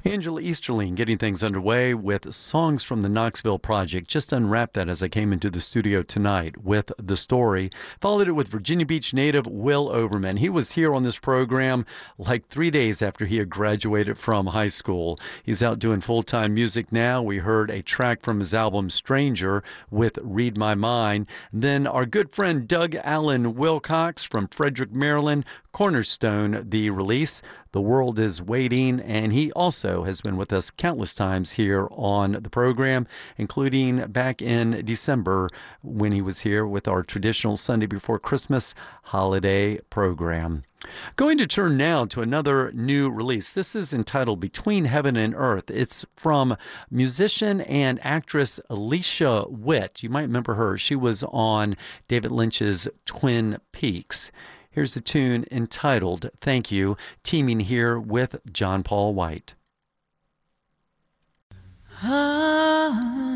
Angela Easterling getting things underway with songs from the Knoxville Project. Just unwrapped that as I came into the studio tonight with The Story. Followed it with Virginia Beach native Will Overman. He was here on this program like 3 days after he had graduated from high school. He's out doing full-time music now. We heard a track from his album Stranger with Read My Mind. Then our good friend Doug Allen Wilcox from Frederick, Maryland, Cornerstone, the release. The World is Waiting, and he also has been with us countless times here on the program, including back in December when he was here with our traditional Sunday before Christmas holiday program. Going to turn now to another new release. This is entitled Between Heaven and Earth. It's from musician and actress Alicia Witt. You might remember her. She was on David Lynch's Twin Peaks. Here's a tune entitled Thank You, teaming here with John Paul White. Ah.